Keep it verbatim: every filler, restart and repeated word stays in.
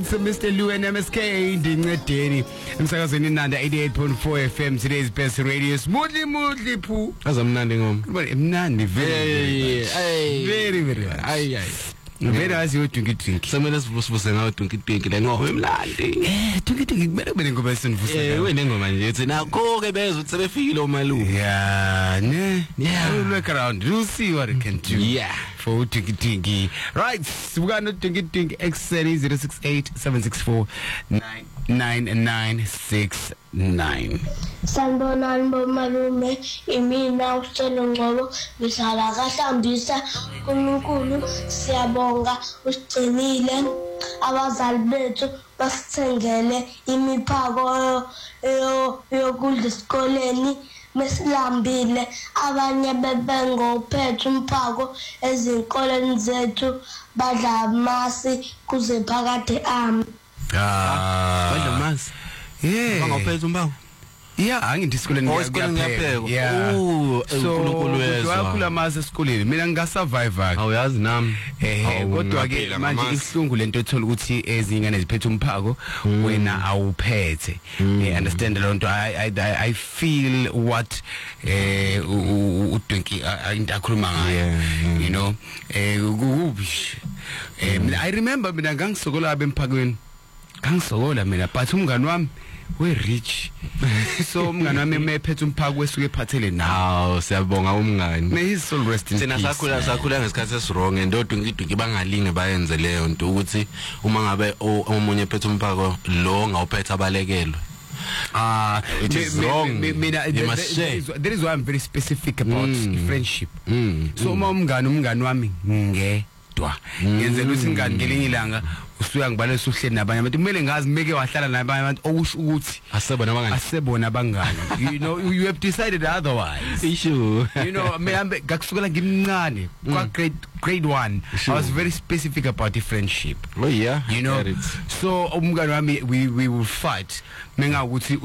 So Mister Lou and M S K Dingadeni emsakazweni Nanda eighty-eight point four F M, today's best radio. Smoothly mudly poo azamnandi ngoma mnandi very very very ay ay vele azi udunki drink semele sivusivuse ngawo udunki drink le ngoba emlandi eh dunki drink kumele kube ngoba senivusa eh wena ngoma nje uthi nakho ke bezwe ukuthi sebefikile omalu yeah ne yeah look around you see what it can do yeah for dunki drink right sibuka no dunki drink X zero six eight seven six four nine nine nine six nine. Sanibonani bomalume, imina uSicelo Ngcobo ngihlala kaHlambisa uNkulunkulu siyabonga usigcinile abazali bethu basithengele imiphako yokudla esikoleni mesilambile abanye bebengophethe umphako ezinkoleni zethu badla amasi kuze phakade ami. Ah, badla amasi yeah bangophethe umphako yeah angithi esikoleni ngiyapheka yeah oh uNkulunkulu wezwa wakhula amasi esikoleni mina ngingasurvive ake awuyazi nami eh kodwa ke manje ihlungu lento ethola ukuthi ezingane ziphethe umphako wena awuphethe eh understand lonto I I feel what eh uDunki intakhuluma ngayo you know eh kubi eh I remember mina ngangisokola abemphakweni ngangisokola mina but umngani wami we rich so umngani wami mephethe umphako wesuke ephathele nawo siyabonga umngani may his soul rest in peace. Sina sakhula sakhula ngesikhathi esirong ndodwa ngidunki bangalinge bayenze leyo nto ukuthi uma ngabe omunye ephethe umphako lo ngawuphethe abalekelwe. Ah, it is wrong. That is why I'm very specific about mm. friendship. Mm. So uma umngani umngani wami ngedwa yenzela ukuthi ingane ngelinye ilanga usuya ngibale usuhleli nabanye abantu kumele ngazi meke wahlala nabanye abantu okusho ukuthi asebona abangani asebona abangani you know you have decided otherwise issue you know mehambe ngakusukela ngimncane kwa grade grade one I was very specific about the friendship oh yeah you know so umngani wami we we will fight menga ukuthi